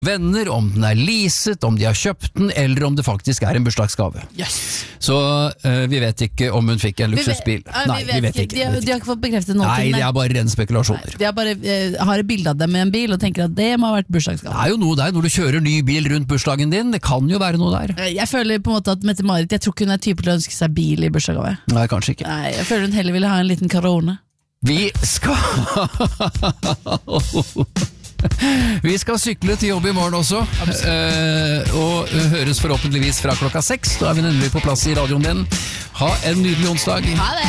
venner, om den leaset, om de har kjøpt den, eller om det faktisk en bursdagsgave. Yes. Så vi vet ikke om hun fikk en luksusbil. Nei, vi vet ikke. De har ikke fått bekreftet noe. Nei, det bare ren spekulasjoner. De har bare har et bilde av dem med en bil og tenker at det må ha vært bursdagsgave. Det jo noe der, når du kjører ny bil rundt bursdagen din, det kan jo være noe der. Jeg føler på en måte at Mette-Marit, jeg tror ikke hun typen til å ønske seg bil i bursdagsgave. Nei, kanskje ikke. Nei, jeg føler hun heller ville ha en liten Corona. Vi skal sykle til jobb i morgen også, og høres forhåpentligvis fra klokka 6. Da vi nemlig på plass i radioen din. Ha en nydelig onsdag. Ha det!